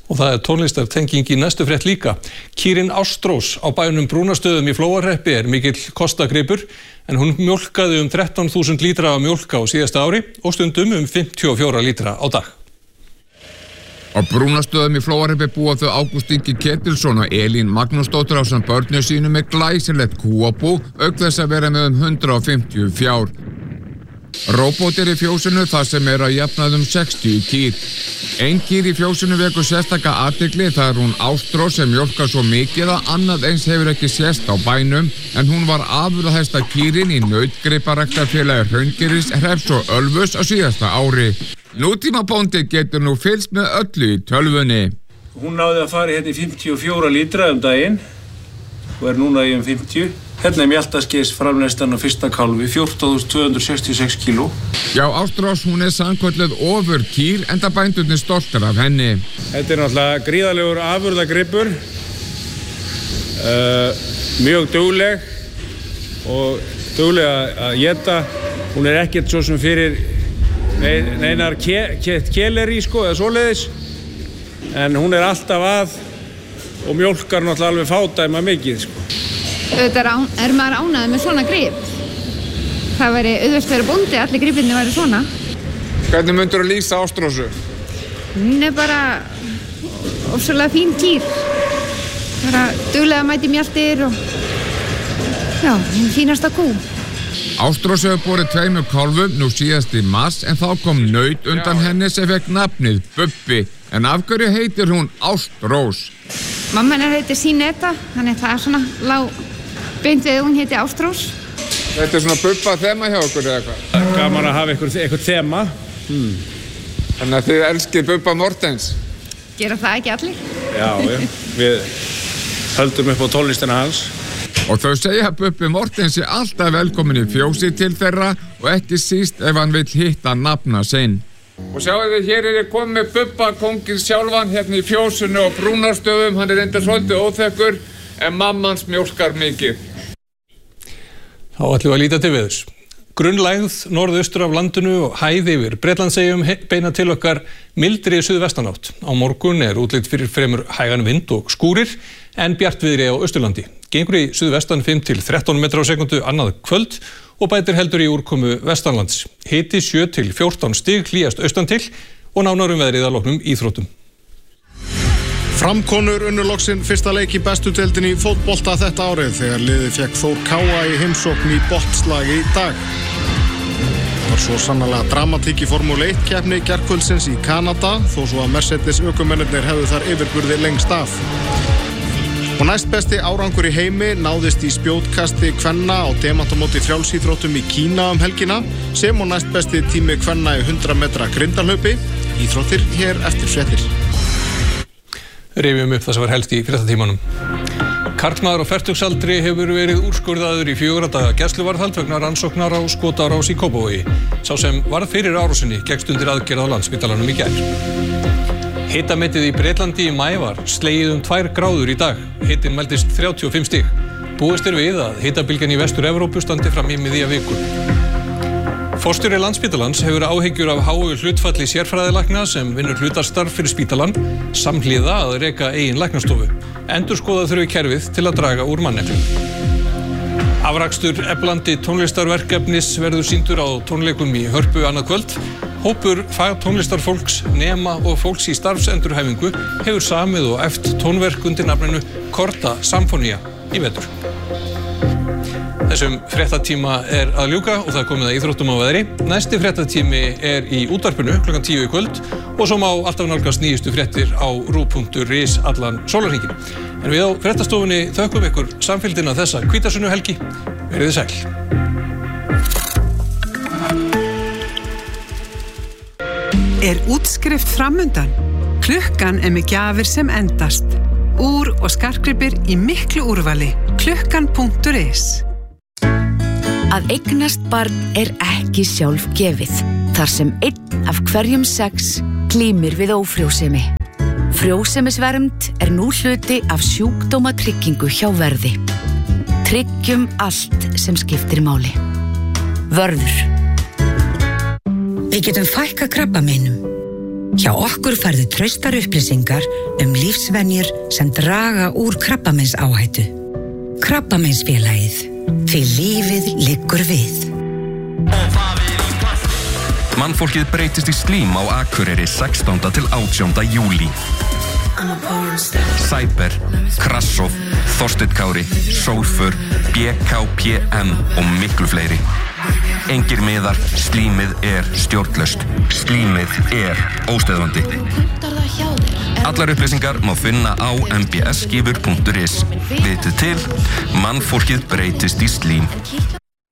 Og það tónlistartenging í næstu frétt líka. Kýrin Ástrós á bænum Brúnastöðum í Flóahreppi mikill kostagripur en hún mjólkaði 13.000 lítra af mjólk á síðasta ári og stundum 54 lítra á dag. Á Brúnastöðum í Flóahreppi búa þau Ágúst Ingi Ketilsson og Elín Magnúsdóttir ásamt börnum sínum með glæsilegt kúabú, auk þess að vera með 150 fjár. Róbót í fjósinu þar sem að jafnaði 60 kýr. Ein kýr í fjósinu vekur sérstaka athygli, það hún Ástrós sem mjólkar svo mikið að annað eins hefur ekki sést á bænum, en hún var afurðahæsta kýrin í nautgriparæktarfélagi Hraungerðis, Hrepps og Ölfuss á síðasta ári. Nútímabóndi getur nú fylgst með öllu í tölvunni. Hún náði að fara hérna í 54 lítra daginn og núna í 50. Hérna mjaltaskeis framleiðslan á fyrsta kálfi 14.266 kíló. Já, Ástrós, hún sannkölluð ofurkýr enda bændurnir stoltir af henni. Þetta náttúrulega gríðarlegur afurðagripur, mjög dugleg og dugleg að éta. Hún ekkert svo sem fyrir neinar keleri eða svoleiðis, en hún alltaf að og mjólkar náttúrulega alveg fádæma mikið Auðvitað maður ánægður með svona grip. Það væri auðvelt að vera bóndi, allir gripirnir væri svona. Hvernig myndir þú lýsa Ástrósu? Hún bara ofsalega fín kýr. Bara duglega mæti mjaltir og fínasta kú. Ástrós hefur borið 2 kálfum nú síðast í mars, en þá kom naut undan henni sem fekk nafnið Bubbi. En af hverju heitir hún Ástrós? Mamma hennar heitir Síneta, þannig það svona lág beint við hún heiti Ástrós. Þetta svona Bubba þema hjá okkur eða hvað? Gaman að hafa eitthvað þema. Þannig að þið elskið Bubba Mortens? Gera það ekki allir? Já, við höldum upp á tónlistina hans. Og þau segja að Bubbi Mortens alltaf velkomin í fjósið til þeirra og ekki síst ef hann vill hitta nafna sinn. Og sjáu þið, hér ég komið með Bubba kónginn sjálfan hérna í fjósinu og Brúnarstöðum, hann reyndar svolítið óþekkur, en mammans mjólkar mikið. Þá ætlum við að líta til veðurs. Grunnlægð norðaustur af landinu og hæð yfir Bretlandseyjum beina til okkar mildri suðvestanátt. Á morgun útlit fyrir fremur hægan vind og skúrir en bjartviðri á Austurlandi. Gengur í suðvestan 5 til 13 metra á sekundu annað kvöld og bætir heldur í úrkomu vestanlands. Hiti 7 til 14 stig hlýjast austan til og nánar veðrið að loknum íþróttum. Framkonur unnu loksinn fyrsta leik í bestu deildinni í fótbolta þetta árið þegar liðið fékk Þór Káa í heimsókn í botnslag í dag. Það var svo sannarlega dramatík í Formúlu 1 keppni gærkvöldsins í Kanada þó svo að Mercedes ökumennirnir hefðu þar yfirburði lengst af. Og næstbesti árangur í heimi náðist í spjótkasti kvenna á demantamóti frjálsíþróttum í Kína helgina sem og næstbesti tími kvenna í 100 metra grindahlaupi. Íþróttir hér eftir fréttir. Rifjum upp það sem var helst í fréttatímanum. Karlmaður á fertugsaldri hefur verið úrskurðaður í 4 daga gæsluvarðhald vegna rannsóknar á skotárás í Kópavogi. Sá sem varð fyrir árásinni gekkst undir aðgerð á Landspítalanum í gær. Hitametið í Bretlandi í maí var slegið 2 gráður í dag. Hitinn mældist 35 stig. Búist við að hitabylgjan í Vestur-Evrópu standi fram í miðja viku. Forstjóri Landspítalans hefur áhyggjur af háu hlutfalli sérfræðilækna sem vinnur hlutastarf fyrir spítalann samhliða að reka eigin læknastofu. Endurskoða þurfi kerfið til að draga úr manneklu. Afrakstur eflandi tónlistarverkefnis verður sýndur á tónleikum í Hörpu annað kvöld. Hópur fagtónlistarfólks, nema og fólks í starfsendurhæfingu hefur samið og æft tónverk undir nafninu Korta Samfónía í vetur. Þessum fréttatíma að ljúka og það komið að íþróttum á veðri. Næsti fréttatími í útvarpinu klukkan 10 í kvöld og svo má alltaf nálgast nýjustu fréttir á ru.is allan sólarhringinn. En við á fréttastofunni þökkum ykkur samfylgdina þessa hvítasunnu helgi. Verið sæl. Útskrift framundan? Klukkan með gjafir sem endast. Úr og skartgripir í miklu úrvali. Klukkan.is. Að eignast barn ekki sjálfgefið, þar sem 1 af hverjum 6 glímir við ófrjósemi. Frjósemisvernd nú hluti af sjúkdómatryggingu hjá Verði. Tryggjum allt sem skiptir máli. Vörður. Við getum fækkað krabbameinum. Hjá okkur færðu traustar upplýsingar lífsvenjur sem draga úr krabbameinsáhættu. Krabbameinsfélagið. Því lífið liggur við. Mannfólkið breytist í slím á Akureyri 16. til 18. júlí. Cyber, Krassov, Þorsteinn Kári, Sólfur, BKPM og miklu fleiri. Engir miðar, slímið stjórnlaust. Slímið óstöðvandi. Allar upplýsingar má finna á mbsskifur.is. Vitið til, mannfólkið breytist í slím.